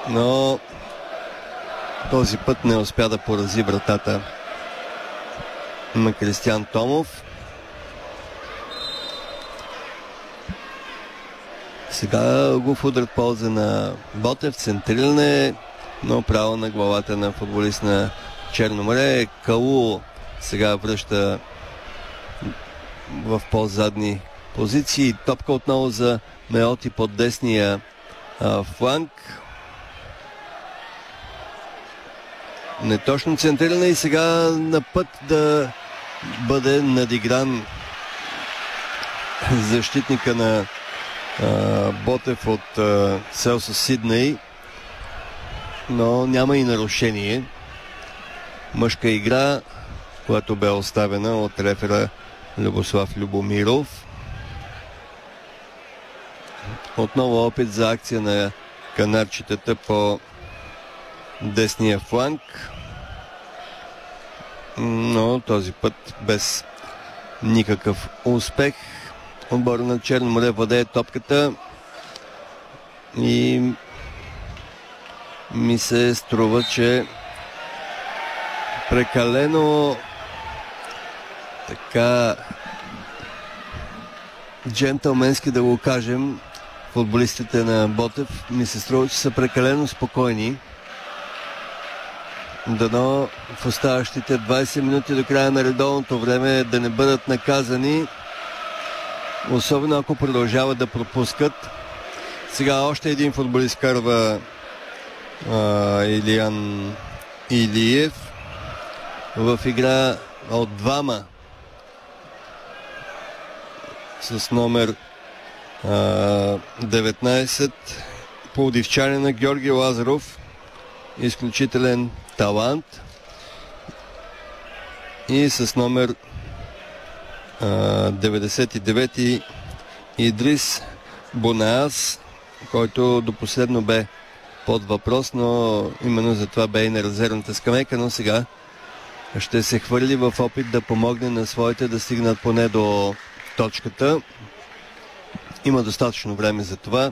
но този път не успя да порази вратата на Кристиян Томов. Сега го в удар полза на Ботев, центриране, но право на главата на футболист на Черно море. Калу сега връща в по-задни позиции. Топка отново за Меоти под десния фланг. Неточно центриране и сега на път да бъде надигран защитника на Ботев от Селсо Сидней, но няма и нарушение. Мъжка игра, която бе оставена от рефера Любослав Любомиров. Отново опит за акция на канарчетата по десния фланг, но този път без никакъв успех. Отбора на Черно море владее топката и ми се струва, че прекалено така джентълменски да го кажем, футболистите на Ботев ми се струва, че са прекалено спокойни. Дано в оставащите 20 минути до края на редовното време да не бъдат наказани, особено ако продължават да пропускат. Сега още един футболист карва Илиян Илиев в игра от двама с номер 19 пловдивчанина Георги Лазаров. Изключителен талант. И с номер 99 Идрис Бонаас, който до последно бе под въпрос, но именно за това бе и на резервната скамейка, но сега ще се хвърли в опит да помогне на своите да стигнат поне до точката. Има достатъчно време за това.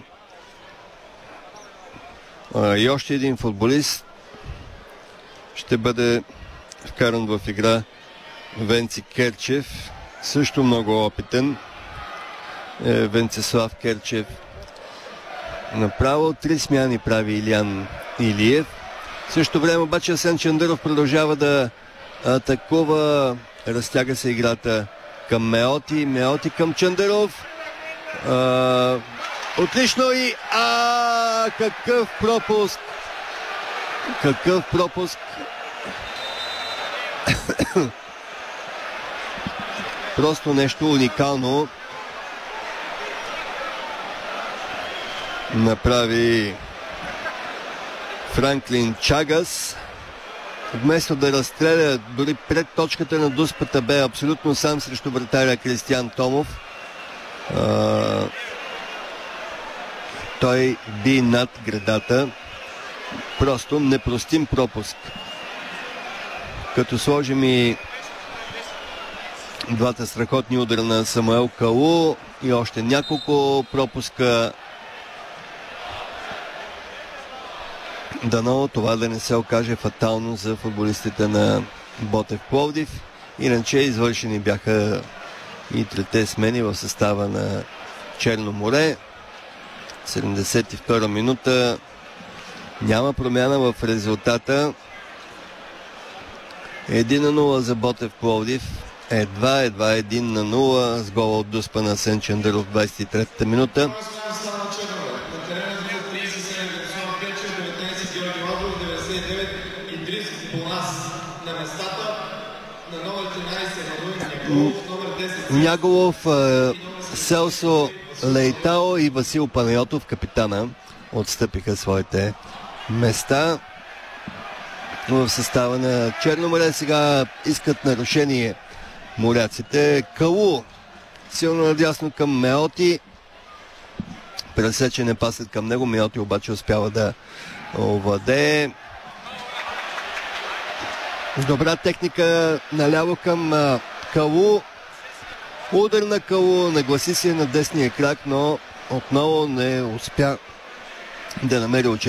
И още един футболист ще бъде вкаран в игра Венци Керчев, също много опитен. Венцеслав Керчев направо 3 смяни прави Илиян Илиев. В същото време обаче Асен Чандъров продължава да атакува. Разтяга се играта към Меоти. Меоти към Чандъров. Отлично и какъв пропуск! Какъв пропуск! Просто нещо уникално направи Франклин Чагас. Вместо да разстреля дори пред точката на дуспата, бе абсолютно сам срещу вратаря Кристиян Томов. Той би над гредата. Просто непростим пропуск. Като сложим и двата страхотни удара на Самуел Калу и още няколко пропуска, дано това да не се окаже фатално за футболистите на Ботев Пловдив. Иначе извършени бяха и трите смени в състава на Черно море. 72 минута. Няма промяна в резултата. 1-0 за Ботев Пловдив. Едва 1-0 с гола от дуспа на Асен Чандъров в 23-та минута. Няголов, Селсо Лейтао и Васил Панайотов, капитана, отстъпиха своите места в състава на Черно море. Сега искат нарушение моряците. Калу силно надясно към Меоти. Пресечен е пасът към него. Меоти обаче успява да овладее. Добра техника наляво към Калу. Удар на Калу, нагласи се на десния крак, но отново не успя да намери